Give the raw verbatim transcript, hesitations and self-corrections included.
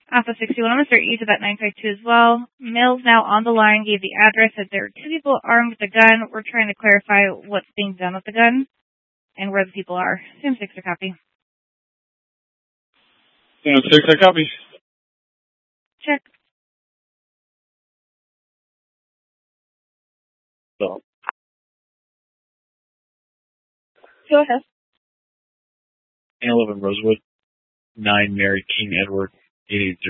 Alpha sixty-one, I'm going to start you to that nine five two as well. Mill's now on the line, gave the address, said there are two people armed with a gun. We're trying to clarify what's being done with the gun and where the people are. Sim six, a copy. Sim six, a copy. Check. So. Go ahead. eleven Rosewood, nine Mary King Edward, eight eight zero.